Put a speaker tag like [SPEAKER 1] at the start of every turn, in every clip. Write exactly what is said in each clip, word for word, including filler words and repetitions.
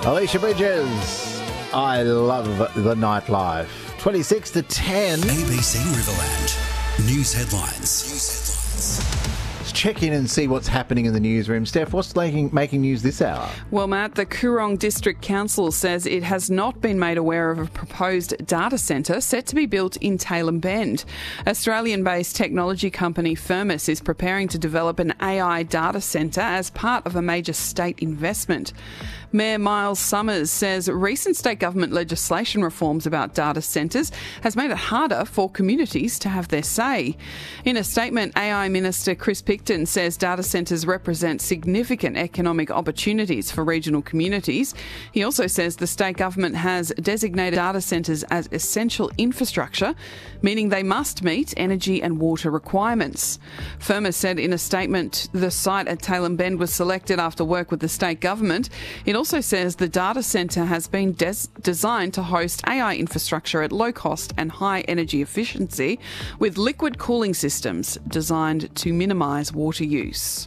[SPEAKER 1] Alicia Bridges, I love the nightlife. twenty-six to ten.
[SPEAKER 2] A B C Riverland. News headlines. News headlines.
[SPEAKER 1] Let's check in and see what's happening in the newsroom. Steph, what's making, making news this hour?
[SPEAKER 3] Well, Matt, the Coorong District Council says it has not been made aware of a proposed data centre set to be built in Tailem Bend. Australian-based technology company Firmus is preparing to develop an A I data centre as part of a major state investment. Mayor Miles Summers says recent state government legislation reforms about data centres has made it harder for communities to have their say. In a statement, A I Minister Chris Picton says data centres represent significant economic opportunities for regional communities. He also says the state government has designated data centres as essential infrastructure, meaning they must meet energy and water requirements. Firmus said in a statement the site at Tailem Bend was selected after work with the state government. It also says the data centre has been des- designed to host A I infrastructure at low cost and high energy efficiency with liquid cooling systems designed to minimise water use.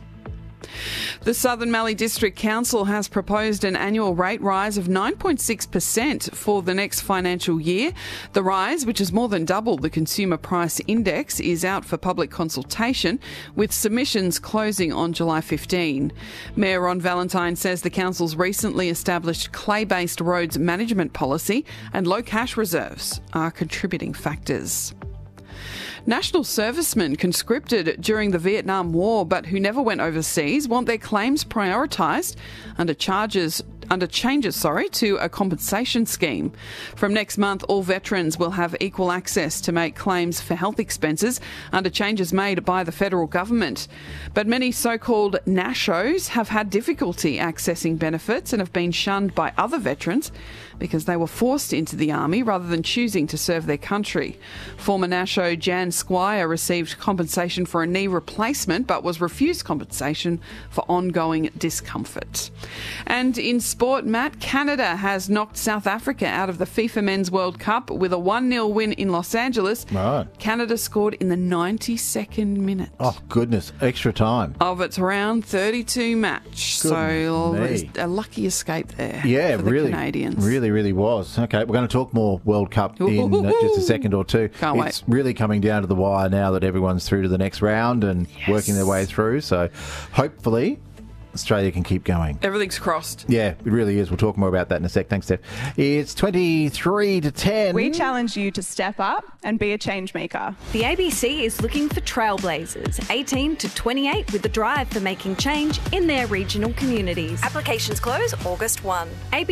[SPEAKER 3] The Southern Mallee District Council has proposed an annual rate rise of nine point six percent for the next financial year. The rise, which is more than double the Consumer Price Index, is out for public consultation, with submissions closing on July fifteenth. Mayor Ron Valentine says the council's recently established clay-based roads management policy and low cash reserves are contributing factors. National servicemen conscripted during the Vietnam War but who never went overseas want their claims prioritised under charges under changes sorry, to a compensation scheme. From next month, all veterans will have equal access to make claims for health expenses under changes made by the federal government. But many so-called NASHOs have had difficulty accessing benefits and have been shunned by other veterans because they were forced into the army rather than choosing to serve their country. Former NASHO Jan Squire received compensation for a knee replacement but was refused compensation for ongoing discomfort. And in sport, Matt, Canada has knocked South Africa out of the FIFA Men's World Cup with a one nil win in Los Angeles.
[SPEAKER 1] Right.
[SPEAKER 3] Canada scored in the ninety-second minute.
[SPEAKER 1] Oh, goodness. Extra time.
[SPEAKER 3] Of its round thirty-two match.
[SPEAKER 1] Goodness
[SPEAKER 3] so
[SPEAKER 1] me.
[SPEAKER 3] a lucky escape there
[SPEAKER 1] Yeah,
[SPEAKER 3] for the
[SPEAKER 1] really,
[SPEAKER 3] Canadians.
[SPEAKER 1] really, really was. Okay, we're going to talk more World Cup in uh, just a second or two.
[SPEAKER 3] Can't wait.
[SPEAKER 1] It's really coming down to the wire now that everyone's through to the next round and
[SPEAKER 3] Yes.
[SPEAKER 1] working their way through. So hopefully Australia can keep going.
[SPEAKER 3] Everything's crossed.
[SPEAKER 1] Yeah, it really is. We'll talk more about that in a sec. Thanks, Steph. It's twenty-three to ten.
[SPEAKER 4] We challenge you to step up and be a change maker.
[SPEAKER 5] The A B C is looking for trailblazers, eighteen to twenty-eight, with the drive for making change in their regional communities. Applications close August first.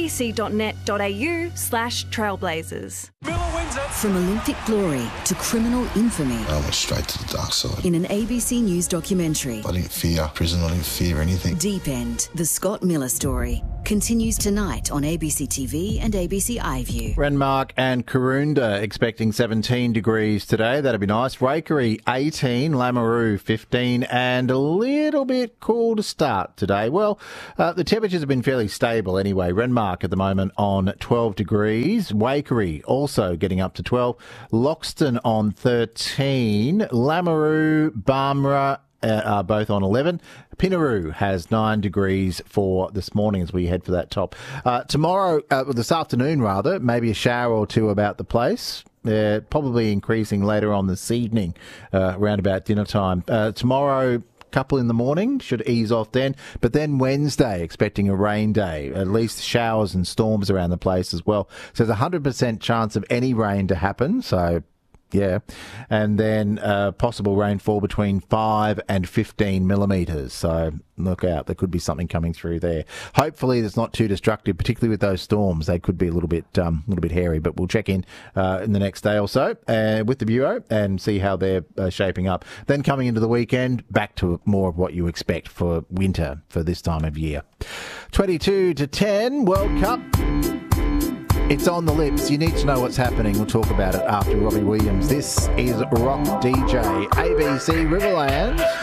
[SPEAKER 5] abc.net.au slash trailblazers.
[SPEAKER 6] From Olympic glory to criminal infamy.
[SPEAKER 7] I went straight to the dark side.
[SPEAKER 6] In an A B C News documentary.
[SPEAKER 7] I didn't fear prison, I didn't fear anything.
[SPEAKER 6] Deep End, the Scott Miller story, continues tonight on A B C T V and A B C iView.
[SPEAKER 1] Renmark and Karoonda expecting seventeen degrees today. That'd be nice. Waikerie eighteen, Lameroo fifteen, and a little bit cool to start today. Well, uh, the temperatures have been fairly stable anyway. Renmark at the moment on twelve degrees. Waikerie also getting up to twelve. Loxton on thirteen. Lameroo, Barmera Uh, are both on eleven. Pinaroo has nine degrees for this morning as we head for that top. Uh, tomorrow, uh, this afternoon rather, maybe a shower or two about the place. Uh, probably increasing later on this evening, uh, around about dinner time. Uh, tomorrow, couple in the morning, should ease off then. But then Wednesday, expecting a rain day, at least showers and storms around the place as well. So there's a one hundred percent chance of any rain to happen. So yeah, and then uh, possible rainfall between five and fifteen millimetres. So look out, there could be something coming through there. Hopefully it's not too destructive, particularly with those storms. They could be a little bit um, a little bit hairy, but we'll check in uh, in the next day or so uh, with the Bureau and see how they're uh, shaping up. Then coming into the weekend, back to more of what you expect for winter for this time of year. twenty-two to ten, World Cup. It's on the lips. You need to know what's happening. We'll talk about it after Robbie Williams. This is Rock D J, A B C Riverland.